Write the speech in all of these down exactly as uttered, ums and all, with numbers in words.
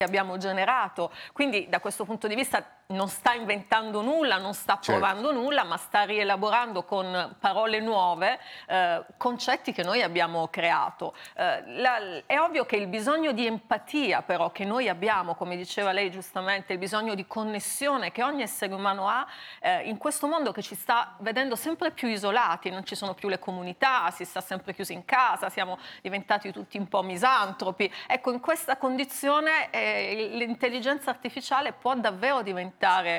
abbiamo generato, quindi da questo punto di vista non sta inventando nulla, non sta provando certo. nulla, ma sta rielaborando con parole nuove eh, concetti che noi abbiamo creato. Eh, la, è ovvio che il bisogno di empatia però che noi abbiamo, come diceva lei giustamente, il bisogno di connessione che ogni essere umano ha eh, in questo mondo che ci sta vedendo sempre più isolati, non ci sono più le comunità, si sta sempre chiusi in casa, siamo diventati tutti un po' misantropi. Ecco, in questa condizione eh, l'intelligenza artificiale può davvero diventare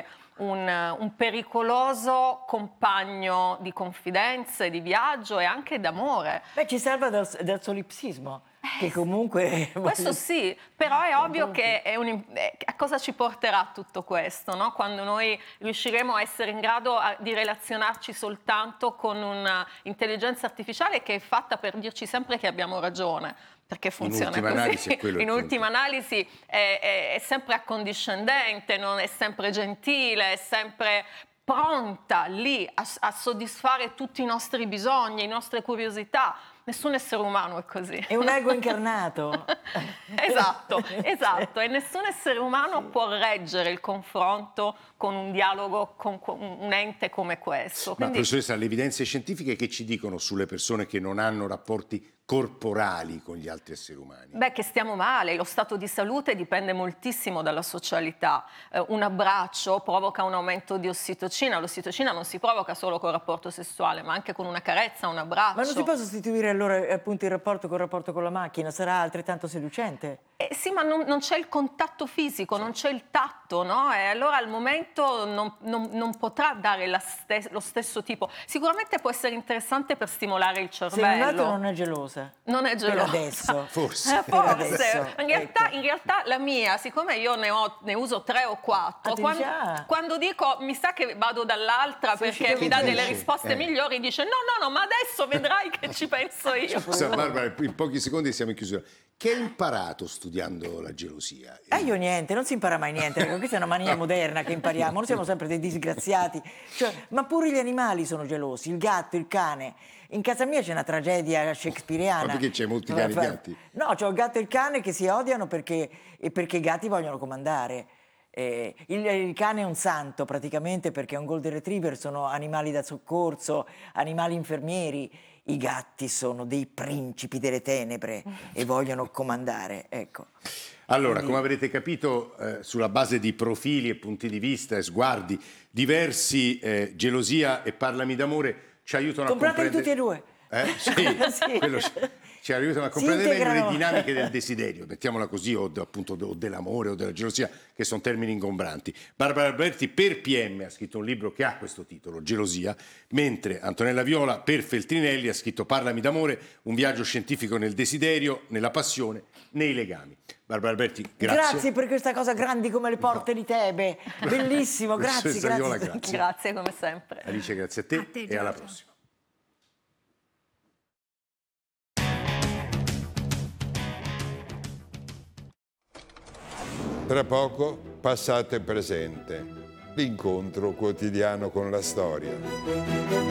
Un, un pericoloso compagno di confidenze, di viaggio e anche d'amore. Beh, ci salva dal, dal solipsismo, che comunque... Questo sì, però è ovvio che è un, a cosa ci porterà tutto questo, no? Quando noi riusciremo a essere in grado a, di relazionarci soltanto con un'intelligenza artificiale che è fatta per dirci sempre che abbiamo ragione. Perché funziona in ultima così. Analisi è quello in ultima punto. analisi è, è, è sempre accondiscendente, non è sempre gentile, è sempre pronta lì a, a soddisfare tutti i nostri bisogni, le nostre curiosità. Nessun essere umano è così. È un ego incarnato. Esatto, esatto. E nessun essere umano sì. può reggere il confronto con un dialogo con un ente come questo. Quindi... Ma professoressa, le evidenze scientifiche che ci dicono sulle persone che non hanno rapporti corporali con gli altri esseri umani? Beh, che stiamo male, lo stato di salute dipende moltissimo dalla socialità. Eh, un abbraccio provoca un aumento di ossitocina, l'ossitocina non si provoca solo col rapporto sessuale, ma anche con una carezza, un abbraccio. Ma non si può sostituire allora appunto il rapporto col rapporto con la macchina? Sarà altrettanto seducente? Eh, sì, ma non, non c'è il contatto fisico, non c'è il tatto, no? E allora al momento non, non, non potrà dare la stes- lo stesso tipo. Sicuramente può essere interessante per stimolare il cervello. Se un altro non è gelosa. Non è gelosa. Per adesso. Forse. Eh, forse. Adesso, in, realtà, ecco. in realtà la mia, siccome io ne, ho, ne uso tre o quattro, ah, quando, quando dico mi sa che vado dall'altra perché mi dà delle risposte eh. migliori, dice no, no, no, ma adesso vedrai che ci penso io. Scusa, Barbara, in pochi secondi siamo in chiusura. Che hai imparato studiando la gelosia? Eh, io niente, non si impara mai niente, perché questa è una mania moderna che impariamo, noi siamo sempre dei disgraziati, cioè, ma pure gli animali sono gelosi, il gatto, il cane. In casa mia c'è una tragedia shakespeariana. Ma perché c'è molti cani e gatti? No, c'ho il gatto e il cane che si odiano perché, perché i gatti vogliono comandare. Eh, il, il cane è un santo praticamente perché è un golden retriever, sono animali da soccorso, animali infermieri. I gatti sono dei principi delle tenebre e vogliono comandare, ecco. Allora, Quindi... come avrete capito, eh, sulla base di profili e punti di vista e sguardi diversi, eh, gelosia e parlami d'amore ci aiutano Comprateli a comprendere... tutti e due. Eh? Sì, sì. Quello ci, ci aiutano a comprendere meglio le dinamiche del desiderio, mettiamola così, o, appunto, o dell'amore o della gelosia, che sono termini ingombranti. Barbara Alberti per P M ha scritto un libro che ha questo titolo, Gelosia, mentre Antonella Viola per Feltrinelli ha scritto Parlami d'amore, un viaggio scientifico nel desiderio, nella passione, nei legami. Barbara Alberti, grazie. Grazie per questa cosa grandi come le porte no. di Tebe. Bellissimo, grazie, grazie. Viola, grazie. Grazie come sempre. Alice, grazie a te, a te e alla prossima. Tra poco, passato e presente, l'incontro quotidiano con la storia.